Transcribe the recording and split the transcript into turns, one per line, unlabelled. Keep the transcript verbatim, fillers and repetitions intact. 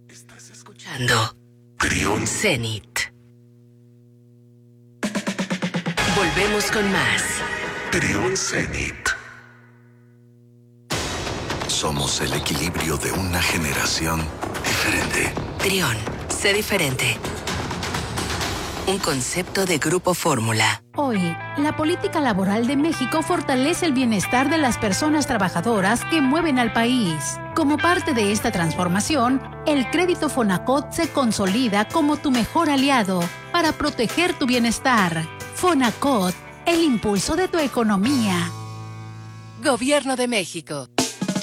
Estás escuchando Trión Zenit. Volvemos con más Trión Zenit.
Somos el equilibrio de una generación diferente.
Trión, sé diferente. Un concepto de Grupo Fórmula.
Hoy, la política laboral de México fortalece el bienestar de las personas trabajadoras que mueven al país. Como parte de esta transformación, el crédito Fonacot se consolida como tu mejor aliado para proteger tu bienestar. Fonacot, el impulso de tu economía.
Gobierno de México.